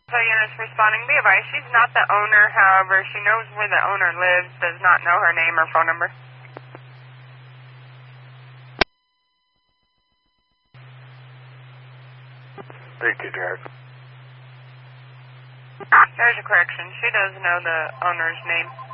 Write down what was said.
So units responding, be advised, she's not the owner, however, she knows where the owner lives, does not know her name or phone number. Thank you, Jack. There's a correction. She does know the owner's name.